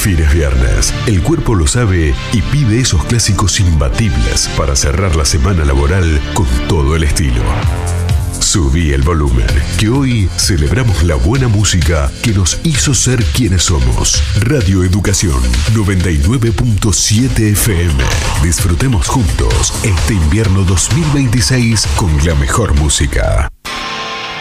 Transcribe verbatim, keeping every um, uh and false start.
fin es viernes, el cuerpo lo sabe y pide esos clásicos imbatibles para cerrar la semana laboral con todo el estilo. Subí el volumen, que hoy celebramos la buena música que nos hizo ser quienes somos. Radio Educación noventa y nueve punto siete F M. Disfrutemos juntos este invierno dos mil veintiséis con la mejor música.